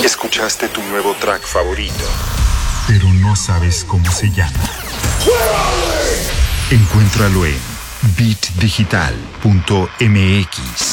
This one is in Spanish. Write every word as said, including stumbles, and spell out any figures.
Escuchaste tu nuevo track favorito, pero no sabes cómo se llama. Encuéntralo en beat digital punto m x.